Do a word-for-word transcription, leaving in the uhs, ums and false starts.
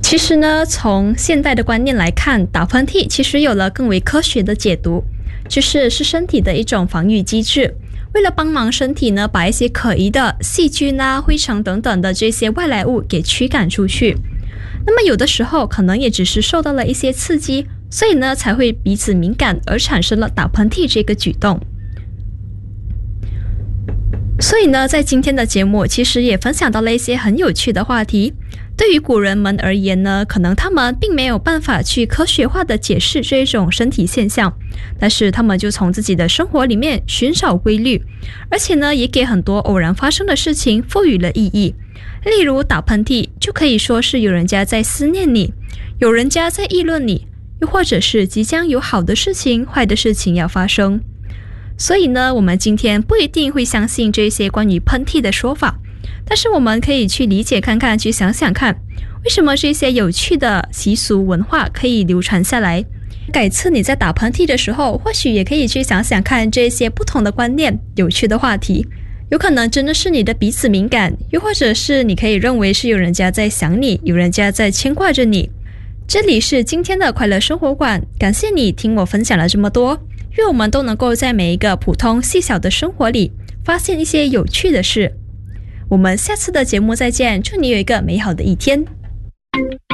其实呢，从现代的观念来看，打喷嚏其实有了更为科学的解读，就是是身体的一种防御机制，为了帮忙身体呢，把一些可疑的细菌啊、灰尘等等的这些外来物给驱赶出去。那么有的时候可能也只是受到了一些刺激，所以呢才会彼此敏感而产生了打喷嚏这个举动。所以呢，在今天的节目其实也分享到了一些很有趣的话题。对于古人们而言呢，可能他们并没有办法去科学化的解释这一种身体现象，但是他们就从自己的生活里面寻找规律，而且呢也给很多偶然发生的事情赋予了意义。例如打喷嚏就可以说是有人家在思念你，有人家在议论你，又或者是即将有好的事情、坏的事情要发生。所以呢，我们今天不一定会相信这些关于喷嚏的说法，但是我们可以去理解看看，去想想看，为什么这些有趣的习俗文化可以流传下来。改次你在打喷嚏的时候，或许也可以去想想看这些不同的观念、有趣的话题。有可能真的是你的彼此敏感，又或者是你可以认为是有人家在想你，有人家在牵挂着你。这里是今天的快乐生活馆，感谢你听我分享了这么多，愿我们都能够在每一个普通细小的生活里发现一些有趣的事。我们下次的节目再见，祝你有一个美好的一天。